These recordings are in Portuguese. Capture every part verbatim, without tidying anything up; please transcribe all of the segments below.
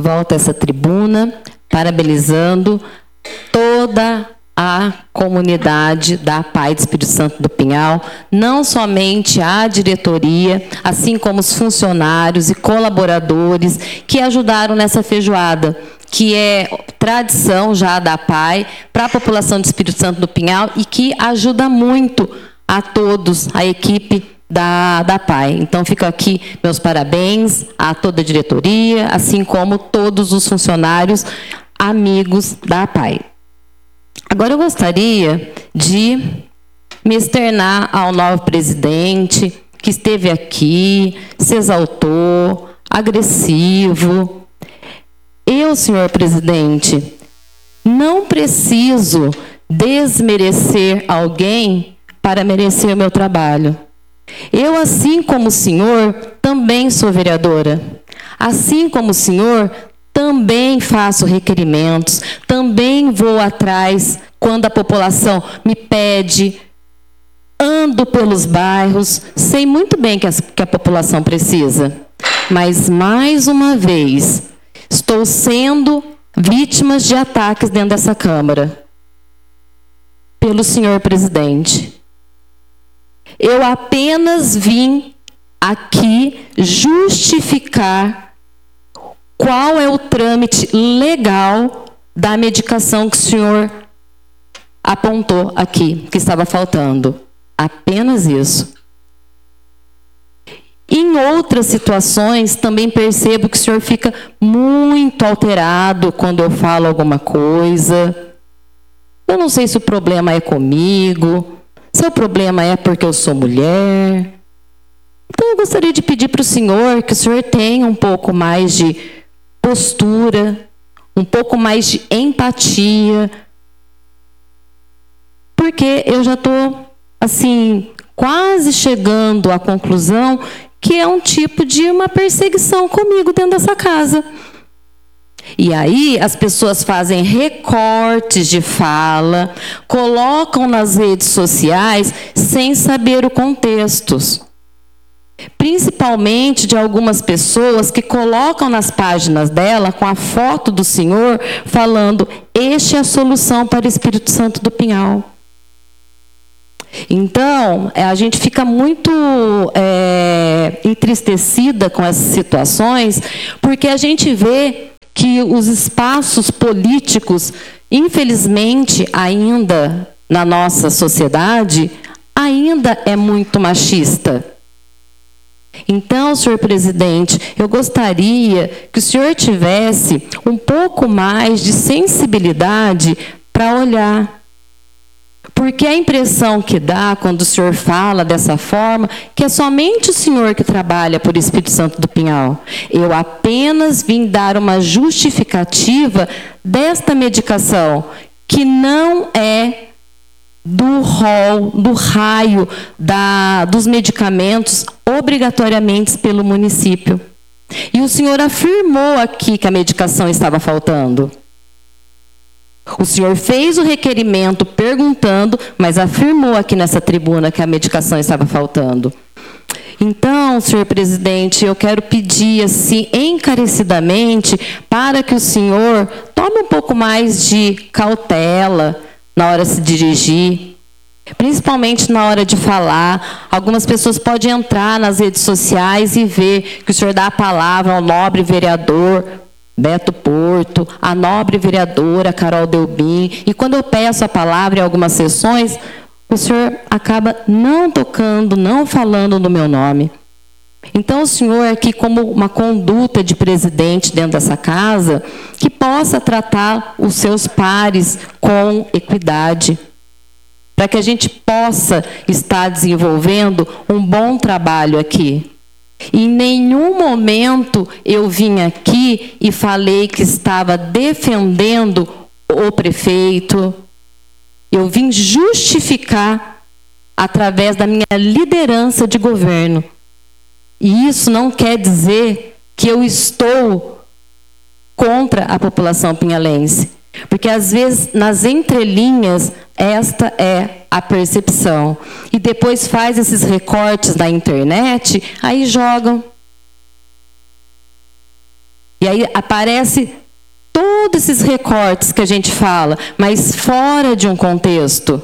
volto a essa tribuna parabenizando toda a comunidade da A P A I do Espírito Santo do Pinhal, não somente a diretoria, assim como os funcionários e colaboradores que ajudaram nessa feijoada, que é tradição já da A P A I para a população do Espírito Santo do Pinhal e que ajuda muito a todos, a equipe da, da A P A I. Então, fico aqui meus parabéns a toda a diretoria, assim como todos os funcionários amigos da A P A I. Agora, eu gostaria de me externar ao novo presidente, que esteve aqui, se exaltou, agressivo. Eu, senhor presidente, não preciso desmerecer alguém para merecer o meu trabalho. Eu, assim como o senhor, também sou vereadora. Assim como o senhor, também faço requerimentos, também vou atrás quando a população me pede, ando pelos bairros, sei muito bem que a, que a população precisa. Mas, mais uma vez, estou sendo vítima de ataques dentro dessa Câmara, pelo senhor presidente. Eu apenas vim aqui justificar qual é o trâmite legal da medicação que o senhor apontou aqui, que estava faltando. Apenas isso. Em outras situações, também percebo que o senhor fica muito alterado quando eu falo alguma coisa. Eu não sei se o problema é comigo, se o problema é porque eu sou mulher. Então, eu gostaria de pedir para o senhor que o senhor tenha um pouco mais de postura, um pouco mais de empatia, porque eu já estou, assim, quase chegando à conclusão que é um tipo de uma perseguição comigo dentro dessa casa. E aí as pessoas fazem recortes de fala, colocam nas redes sociais sem saber o contexto. Principalmente de algumas pessoas que colocam nas páginas dela com a foto do senhor falando: "Esta é a solução para o Espírito Santo do Pinhal". Então, a gente fica muito é, entristecida com essas situações, porque a gente vê que os espaços políticos, infelizmente, ainda na nossa sociedade, ainda é muito machista. Então, senhor presidente, eu gostaria que o senhor tivesse um pouco mais de sensibilidade para olhar. Porque a impressão que dá quando o senhor fala dessa forma, que é somente o senhor que trabalha por Espírito Santo do Pinhal. Eu apenas vim dar uma justificativa desta medicação, que não é do rol, do raio da, dos medicamentos obrigatoriamente pelo município. E o senhor afirmou aqui que a medicação estava faltando. O senhor fez o requerimento perguntando, mas afirmou aqui nessa tribuna que a medicação estava faltando. Então, senhor presidente, eu quero pedir assim encarecidamente para que o senhor tome um pouco mais de cautela na hora de se dirigir, principalmente na hora de falar. Algumas pessoas podem entrar nas redes sociais e ver que o senhor dá a palavra ao nobre vereador Beto Porto, a nobre vereadora Carol Delbim, e quando eu peço a palavra em algumas sessões, o senhor acaba não tocando, não falando no meu nome. Então, o senhor aqui, como uma conduta de presidente dentro dessa casa, que possa tratar os seus pares com equidade, para que a gente possa estar desenvolvendo um bom trabalho aqui. Em nenhum momento eu vim aqui e falei que estava defendendo o prefeito. Eu vim justificar através da minha liderança de governo. E isso não quer dizer que eu estou contra a população pinhalense. Porque, às vezes, nas entrelinhas, esta é a percepção. E depois faz esses recortes na internet, aí jogam. E aí aparece todos esses recortes que a gente fala, mas fora de um contexto.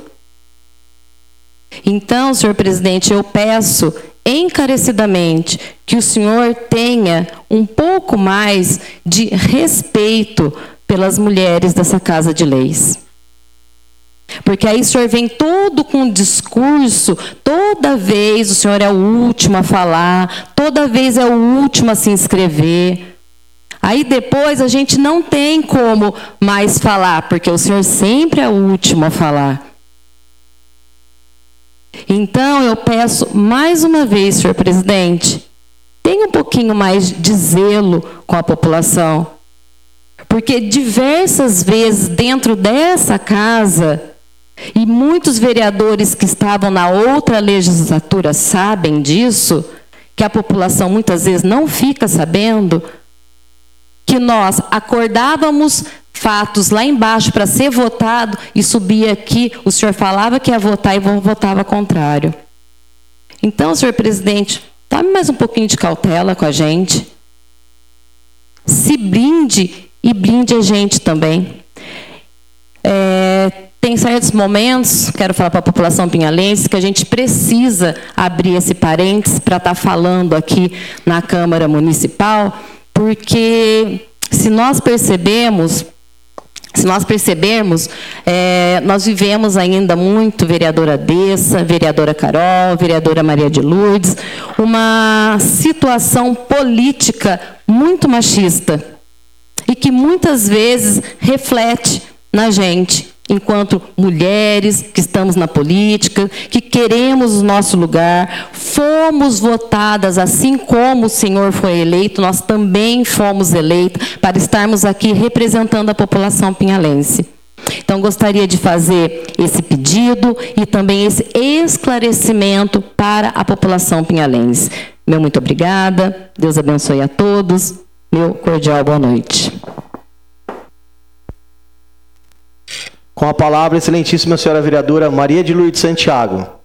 Então, senhor presidente, eu peço encarecidamente que o senhor tenha um pouco mais de respeito pelas mulheres dessa Casa de Leis. Porque aí o senhor vem todo com um discurso, toda vez o senhor é o último a falar, toda vez é o último a se inscrever. Aí depois a gente não tem como mais falar, porque o senhor sempre é o último a falar. Então eu peço mais uma vez, senhor presidente, tenha um pouquinho mais de zelo com a população. Porque diversas vezes dentro dessa casa, e muitos vereadores que estavam na outra legislatura sabem disso, que a população muitas vezes não fica sabendo, que nós acordávamos fatos lá embaixo para ser votado e subia aqui, o senhor falava que ia votar e votava contrário. Então, senhor presidente, tome mais um pouquinho de cautela com a gente. Se blinde e blinde a gente também. É, tem certos momentos, quero falar para a população pinhalense, que a gente precisa abrir esse parênteses para estar falando aqui na Câmara Municipal, porque se nós percebemos, se nós percebermos, é, nós vivemos ainda muito, vereadora Dessa, vereadora Carol, vereadora Maria de Lourdes, uma situação política muito machista e que muitas vezes reflete na gente, enquanto mulheres que estamos na política, que queremos o nosso lugar, fomos votadas, assim como o senhor foi eleito, nós também fomos eleitos para estarmos aqui representando a população pinhalense. Então, gostaria de fazer esse pedido e também esse esclarecimento para a população pinhalense. Meu muito obrigada, Deus abençoe a todos, meu cordial boa noite. Com a palavra, excelentíssima senhora vereadora Maria de Lourdes Santiago.